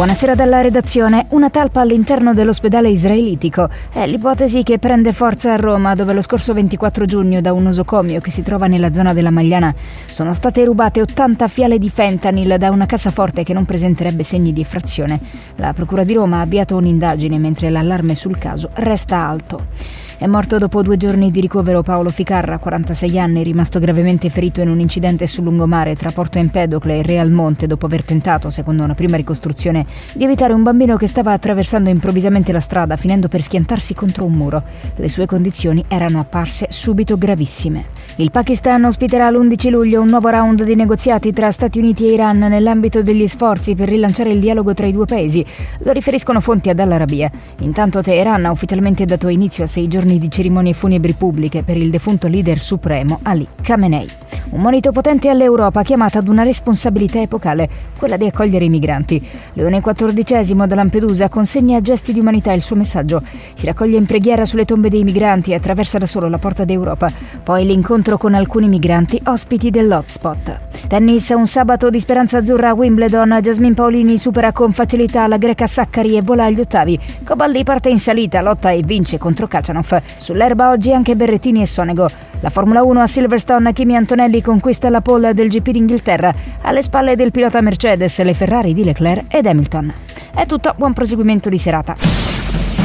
Buonasera dalla redazione. Una talpa all'interno dell'ospedale israelitico è l'ipotesi che prende forza a Roma, dove lo scorso 24 giugno da un nosocomio che si trova nella zona della Magliana sono state rubate 80 fiale di fentanyl da una cassaforte che non presenterebbe segni di effrazione. La Procura di Roma ha avviato un'indagine mentre l'allarme sul caso resta alto. È morto dopo 2 giorni di ricovero Paolo Ficarra, 46 anni, rimasto gravemente ferito in un incidente sul lungomare tra Porto Empedocle e Realmonte dopo aver tentato, secondo una prima ricostruzione, di evitare un bambino che stava attraversando improvvisamente la strada, finendo per schiantarsi contro un muro. Le sue condizioni erano apparse subito gravissime. Il Pakistan ospiterà l'11 luglio un nuovo round di negoziati tra Stati Uniti e Iran nell'ambito degli sforzi per rilanciare il dialogo tra i due paesi. Lo riferiscono fonti ad Al Arabiya. Intanto Teheran ha ufficialmente dato inizio a 6 giorni di cerimonie funebri pubbliche per il defunto leader supremo Ali Khamenei. Un monito potente all'Europa chiamata ad una responsabilità epocale, quella di accogliere i migranti. Leone XIV da Lampedusa consegna a gesti di umanità il suo messaggio. Si raccoglie in preghiera sulle tombe dei migranti e attraversa da solo la porta d'Europa. Poi l'incontro con alcuni migranti ospiti dell'hotspot. Tennis, un sabato di speranza azzurra a Wimbledon. Jasmine Paolini supera con facilità la greca Sakkari e vola agli ottavi. Coballi parte in salita, lotta e vince contro Khachanov. Sull'erba oggi anche Berrettini e Sonego. La Formula 1 a Silverstone, Kimi Antonelli conquista la pole del GP d'Inghilterra. Alle spalle del pilota Mercedes le Ferrari di Leclerc ed Hamilton. È tutto, buon proseguimento di serata.